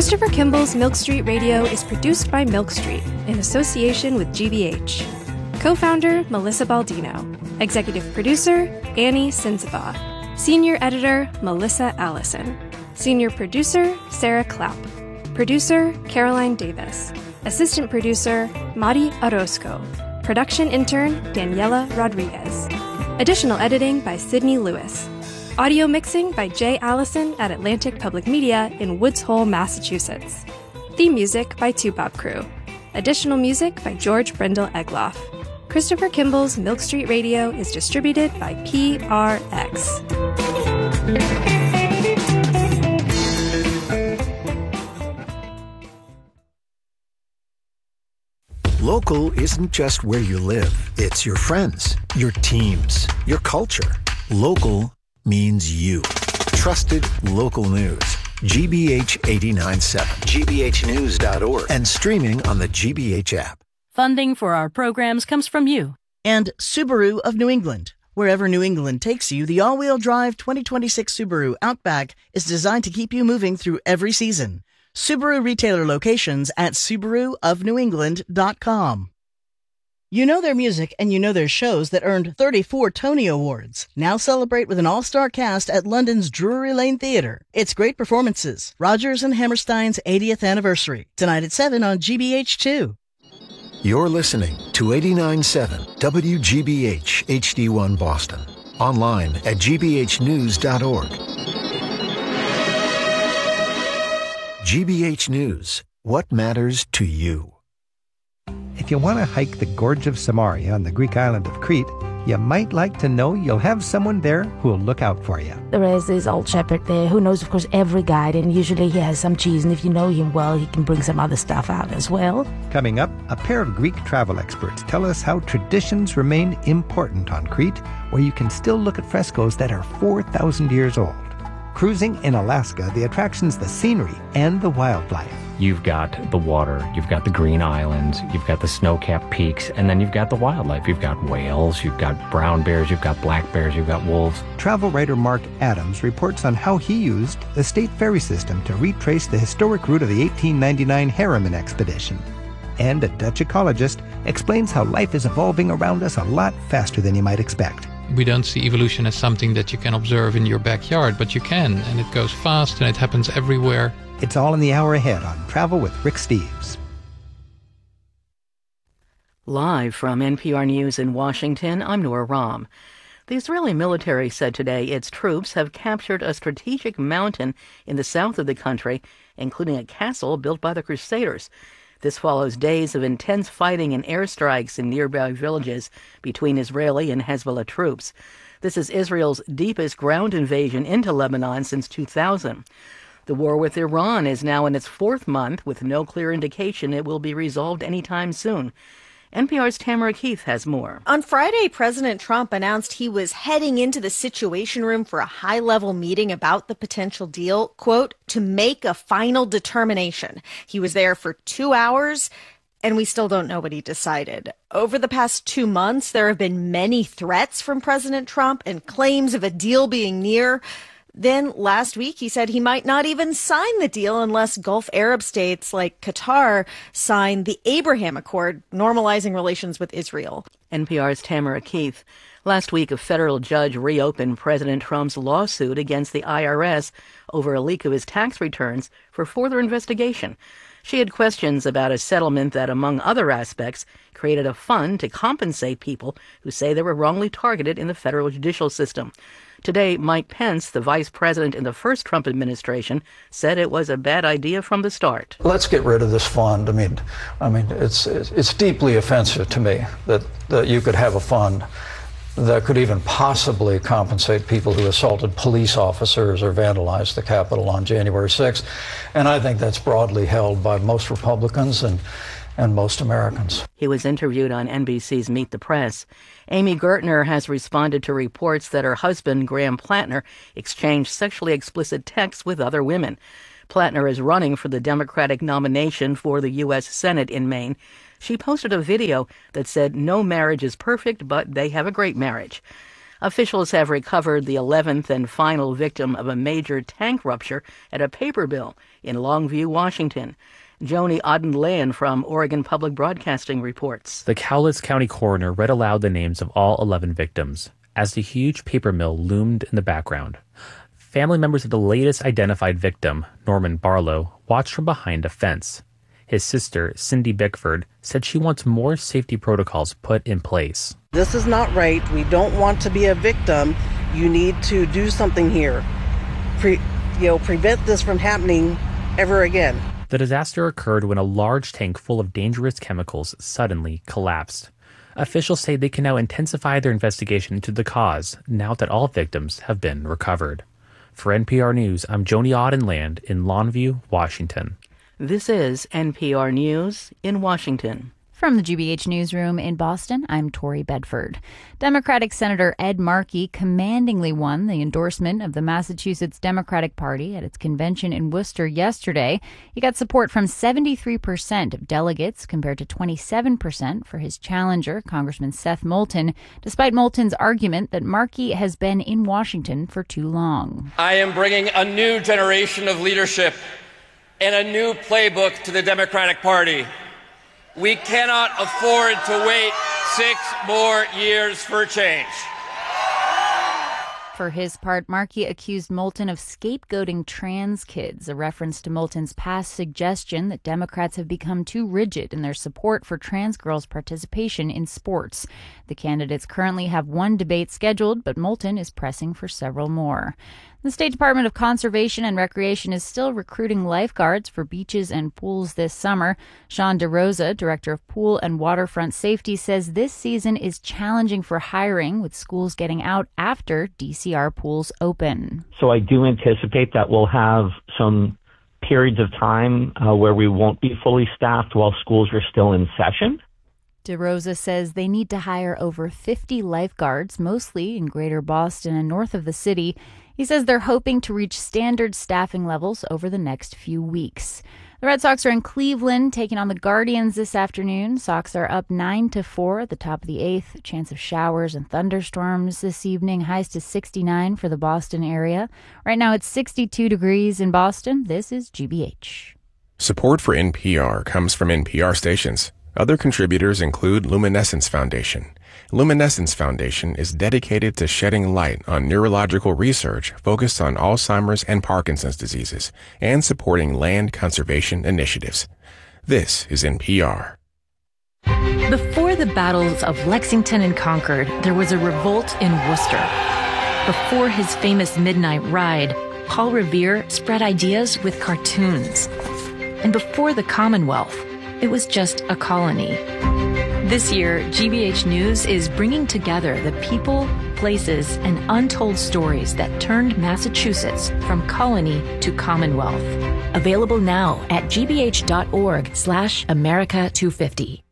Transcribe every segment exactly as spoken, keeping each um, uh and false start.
Christopher Kimball's Milk Street Radio is produced by Milk Street in association with G B H. Co-founder, Melissa Baldino. Executive producer, Annie Sinzaba. Senior editor, Melissa Allison. Senior producer, Sarah Clapp. Producer, Caroline Davis. Assistant producer, Mari Orozco. Production intern, Daniela Rodriguez. Additional editing by Sydney Lewis. Audio mixing by Jay Allison at Atlantic Public Media in Woods Hole, Massachusetts. Theme music by Two Bob Crew. Additional music by George Brendel Egloff. Christopher Kimball's Milk Street Radio is distributed by P R X. Local isn't just where you live. It's your friends, your teams, your culture. Local means you. Trusted local news. G B H eighty-nine point seven. G B H news dot org. And streaming on the G B H app. Funding for our programs comes from you. And Subaru of New England. Wherever New England takes you, the all-wheel drive twenty twenty-six Subaru Outback is designed to keep you moving through every season. Subaru retailer locations at Subaru of New England dot com. You know their music and you know their shows that earned thirty-four Tony Awards. Now celebrate with an all-star cast at London's Drury Lane Theatre. It's great performances. Rodgers and Hammerstein's eightieth anniversary. Tonight at seven on G B H two. You're listening to eighty-nine point seven W G B H H D one Boston. Online at G B H news dot org. G B H News. What matters to you? If you want to hike the Gorge of Samaria on the Greek island of Crete, you might like to know you'll have someone there who'll look out for you. There is this old shepherd there who knows, of course, every guide, and usually he has some cheese, and if you know him well, he can bring some other stuff out as well. Coming up, a pair of Greek travel experts tell us how traditions remain important on Crete, where you can still look at frescoes that are four thousand years old. Cruising in Alaska, the attraction's the scenery and the wildlife. You've got the water, you've got the green islands, you've got the snow-capped peaks, and then you've got the wildlife. You've got whales, you've got brown bears, you've got black bears, you've got wolves. Travel writer Mark Adams reports on how he used the state ferry system to retrace the historic route of the eighteen ninety-nine Harriman expedition. And a Dutch ecologist explains how life is evolving around us a lot faster than you might expect. We don't see evolution as something that you can observe in your backyard, but you can, and it goes fast and it happens everywhere. It's all in the hour ahead on Travel with Rick Steves. Live from N P R News in Washington, I'm Nora Rahm. The Israeli military said today its troops have captured a strategic mountain in the south of the country, including a castle built by the Crusaders. This follows days of intense fighting and airstrikes in nearby villages between Israeli and Hezbollah troops. This is Israel's deepest ground invasion into Lebanon since two thousand. The war with Iran is now in its fourth month, with no clear indication it will be resolved anytime soon. N P R's Tamara Keith has more. On Friday, President Trump announced he was heading into the Situation Room for a high-level meeting about the potential deal, quote, to make a final determination. He was there for two hours, and we still don't know what he decided. Over the past two months, there have been many threats from President Trump and claims of a deal being near. Then last week, he said he might not even sign the deal unless Gulf Arab states like Qatar sign the Abraham Accord, normalizing relations with Israel. N P R's Tamara Keith. Last week, a federal judge reopened President Trump's lawsuit against the I R S over a leak of his tax returns for further investigation. She had questions about a settlement that, among other aspects, created a fund to compensate people who say they were wrongly targeted in the federal judicial system. Today, Mike Pence, the vice president in the first Trump administration, said it was a bad idea from the start. Let's get rid of this fund. I mean, I mean, it's it's deeply offensive to me that, that you could have a fund that could even possibly compensate people who assaulted police officers or vandalized the Capitol on January sixth. And I think that's broadly held by most Republicans and and most Americans. He was interviewed on N B C's Meet the Press. Amy Gertner has responded to reports that her husband, Graham Plattner, exchanged sexually explicit texts with other women. Plattner is running for the Democratic nomination for the U S Senate in Maine. She posted a video that said no marriage is perfect, but they have a great marriage. Officials have recovered the eleventh and final victim of a major tank rupture at a paper mill in Longview, Washington. Joni Auden-Leyen from Oregon Public Broadcasting reports. The Cowlitz County coroner read aloud the names of all eleven victims as the huge paper mill loomed in the background. Family members of the latest identified victim, Norman Barlow, watched from behind a fence. His sister, Cindy Bickford, said she wants more safety protocols put in place. This is not right. We don't want to be a victim. You need to do something here. Pre- you know, prevent this from happening ever again. The disaster occurred when a large tank full of dangerous chemicals suddenly collapsed. Officials say they can now intensify their investigation into the cause now that all victims have been recovered. For N P R News, I'm Joni Auden-Leyen in Longview, Washington. This is N P R News in Washington. From the G B H Newsroom in Boston, I'm Tori Bedford. Democratic Senator Ed Markey commandingly won the endorsement of the Massachusetts Democratic Party at its convention in Worcester yesterday. He got support from seventy-three percent of delegates compared to twenty-seven percent for his challenger, Congressman Seth Moulton, despite Moulton's argument that Markey has been in Washington for too long. I am bringing a new generation of leadership and a new playbook to the Democratic Party. We cannot afford to wait six more years for change. For his part, Markey accused Moulton of scapegoating trans kids, a reference to Moulton's past suggestion that Democrats have become too rigid in their support for trans girls' participation in sports. The candidates currently have one debate scheduled, but Moulton is pressing for several more. The State Department of Conservation and Recreation is still recruiting lifeguards for beaches and pools this summer. Sean DeRosa, Director of Pool and Waterfront Safety, says this season is challenging for hiring, with schools getting out after D C R pools open. So I do anticipate that we'll have some periods of time uh, where we won't be fully staffed while schools are still in session. DeRosa says they need to hire over fifty lifeguards, mostly in Greater Boston and north of the city. He says they're hoping to reach standard staffing levels over the next few weeks. The Red Sox are in Cleveland, taking on the Guardians this afternoon. Sox are up nine to four at the top of the eighth. Chance of showers and thunderstorms this evening. Highs to sixty-nine for the Boston area. Right now it's sixty-two degrees in Boston. This is G B H. Support for N P R comes from N P R stations. Other contributors include Luminescence Foundation. Luminescence Foundation is dedicated to shedding light on neurological research focused on Alzheimer's and Parkinson's diseases and supporting land conservation initiatives. This is N P R. Before the battles of Lexington and Concord, there was a revolt in Worcester. Before his famous midnight ride, Paul Revere spread ideas with cartoons. And before the Commonwealth, it was just a colony. This year, G B H News is bringing together the people, places, and untold stories that turned Massachusetts from colony to Commonwealth. Available now at gbh.org slash America 250.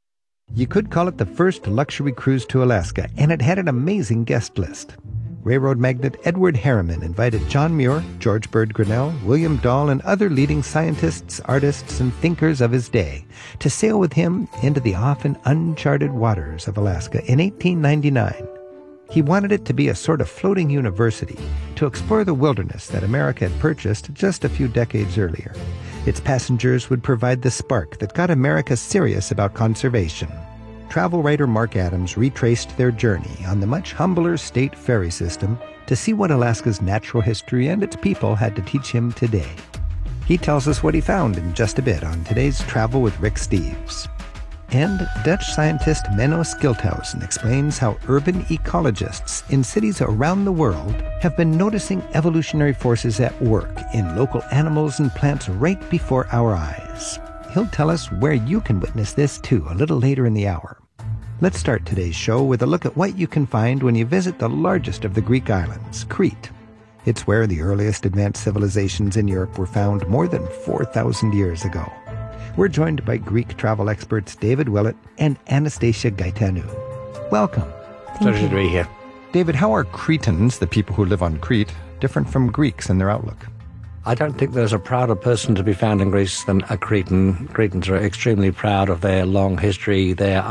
You could call it the first luxury cruise to Alaska, and it had an amazing guest list. Railroad magnate Edward Harriman invited John Muir, George Bird Grinnell, William Dahl, and other leading scientists, artists, and thinkers of his day to sail with him into the often uncharted waters of Alaska in eighteen ninety-nine. He wanted it to be a sort of floating university to explore the wilderness that America had purchased just a few decades earlier. Its passengers would provide the spark that got America serious about conservation. Travel writer Mark Adams retraced their journey on the much humbler state ferry system to see what Alaska's natural history and its people had to teach him today. He tells us what he found in just a bit on today's Travel with Rick Steves. And Dutch scientist Menno Schilthausen explains how urban ecologists in cities around the world have been noticing evolutionary forces at work in local animals and plants right before our eyes. He'll tell us where you can witness this, too, a little later in the hour. Let's start today's show with a look at what you can find when you visit the largest of the Greek islands, Crete. It's where the earliest advanced civilizations in Europe were found more than four thousand years ago. We're joined by Greek travel experts David Willett and Anastasia Gaetanou. Welcome. Pleasure to be here. David, how are Cretans, the people who live on Crete, different from Greeks in their outlook? I don't think there's a prouder person to be found in Greece than a Cretan. Cretans are extremely proud of their long history, their